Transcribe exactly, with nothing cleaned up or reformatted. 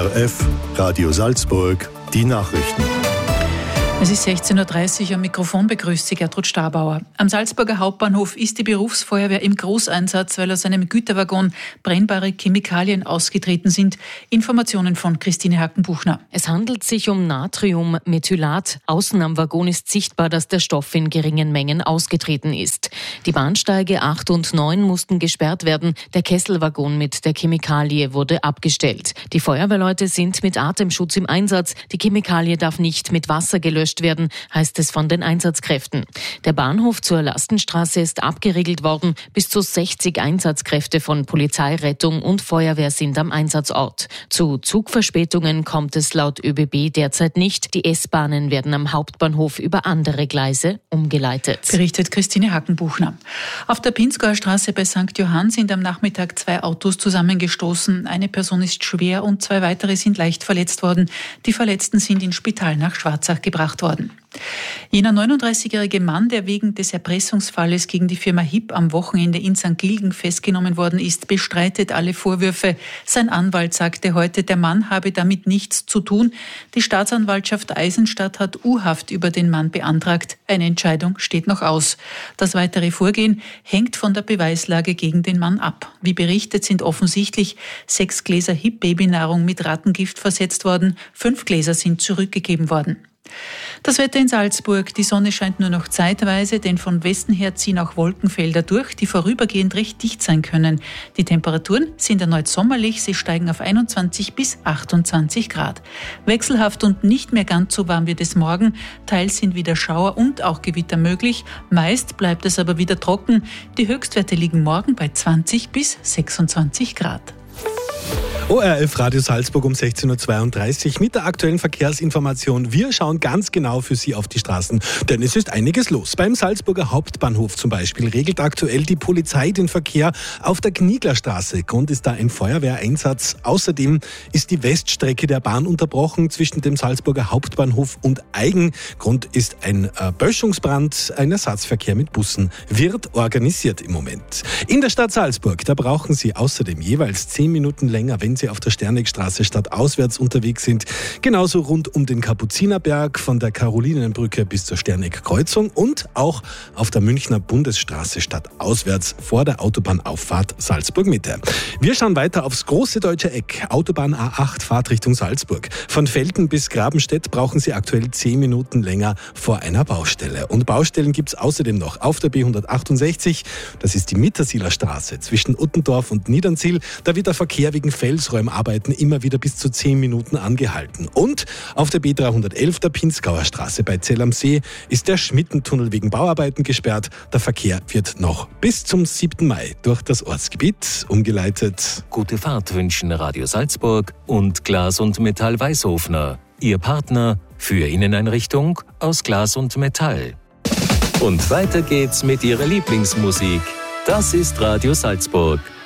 O R F, Radio Salzburg, die Nachrichten. Es ist sechzehn Uhr dreißig, am Mikrofon begrüßt Sie Gertrud Stabauer. Am Salzburger Hauptbahnhof ist die Berufsfeuerwehr im Großeinsatz, weil aus einem Güterwaggon brennbare Chemikalien ausgetreten sind. Informationen von Christine Hackenbuchner. Es handelt sich um Natriummethylat. Außen am Waggon ist sichtbar, dass der Stoff in geringen Mengen ausgetreten ist. Die Bahnsteige acht und neun mussten gesperrt werden. Der Kesselwaggon mit der Chemikalie wurde abgestellt. Die Feuerwehrleute sind mit Atemschutz im Einsatz. Die Chemikalie darf nicht mit Wasser gelöscht werden, heißt es von den Einsatzkräften. Der Bahnhof zur Lastenstraße ist abgeriegelt worden. Bis zu sechzig Einsatzkräfte von Polizei, Rettung und Feuerwehr sind am Einsatzort. Zu Zugverspätungen kommt es laut ÖBB derzeit nicht. Die S-Bahnen werden am Hauptbahnhof über andere Gleise umgeleitet. Berichtet Christine Hackenbuchner. Auf der Pinzgauer Straße bei Sankt Johann sind am Nachmittag zwei Autos zusammengestoßen. Eine Person ist schwer und zwei weitere sind leicht verletzt worden. Die Verletzten sind ins Spital nach Schwarzach gebracht worden. Jener neununddreißigjährige Mann, der wegen des Erpressungsfalles gegen die Firma H I P am Wochenende in Sankt Gilgen festgenommen worden ist, bestreitet alle Vorwürfe. Sein Anwalt sagte heute, der Mann habe damit nichts zu tun. Die Staatsanwaltschaft Eisenstadt hat U-Haft über den Mann beantragt. Eine Entscheidung steht noch aus. Das weitere Vorgehen hängt von der Beweislage gegen den Mann ab. Wie berichtet, sind offensichtlich sechs Gläser H I P-Babynahrung mit Rattengift versetzt worden. Fünf Gläser sind zurückgegeben worden. Das Wetter in Salzburg. Die Sonne scheint nur noch zeitweise, denn von Westen her ziehen auch Wolkenfelder durch, die vorübergehend recht dicht sein können. Die Temperaturen sind erneut sommerlich, sie steigen auf einundzwanzig bis achtundzwanzig Grad. Wechselhaft und nicht mehr ganz so warm wird es morgen. Teils sind wieder Schauer und auch Gewitter möglich. Meist bleibt es aber wieder trocken. Die Höchstwerte liegen morgen bei zwanzig bis sechsundzwanzig Grad. O R F Radio Salzburg um sechzehn Uhr zweiunddreißig mit der aktuellen Verkehrsinformation. Wir schauen ganz genau für Sie auf die Straßen, denn es ist einiges los. Beim Salzburger Hauptbahnhof zum Beispiel regelt aktuell die Polizei den Verkehr auf der Knieglerstraße. Grund ist da ein Feuerwehreinsatz. Außerdem ist die Weststrecke der Bahn unterbrochen zwischen dem Salzburger Hauptbahnhof und Aigen. Grund ist ein äh, Böschungsbrand. Ein Ersatzverkehr mit Bussen wird organisiert im Moment. In der Stadt Salzburg, da brauchen Sie außerdem jeweils zehn Minuten länger, wenn Sie auf der Sternegstraße stadtauswärts unterwegs sind. Genauso rund um den Kapuzinerberg von der Karolinenbrücke bis zur Sternegkreuzung und auch auf der Münchner Bundesstraße stadtauswärts vor der Autobahnauffahrt Salzburg-Mitte. Wir schauen weiter aufs große deutsche Eck. Autobahn A acht, Fahrtrichtung Salzburg. Von Velten bis Grabenstedt brauchen Sie aktuell zehn Minuten länger vor einer Baustelle. Und Baustellen gibt es außerdem noch auf der B hundertachtundsechzig. Das ist die Mittersieler Straße zwischen Uttendorf und Niedernsiel. Da wird der Verkehr wegen Felsräumarbeiten immer wieder bis zu zehn Minuten angehalten. Und auf der B dreihundertelf, der Pinzgauer Straße bei Zell am See, ist der Schmittentunnel wegen Bauarbeiten gesperrt. Der Verkehr wird noch bis zum siebten Mai durch das Ortsgebiet umgeleitet. Gute Fahrt wünschen Radio Salzburg und Glas und Metall Weißhofner. Ihr Partner für Inneneinrichtung aus Glas und Metall. Und weiter geht's mit Ihrer Lieblingsmusik. Das ist Radio Salzburg.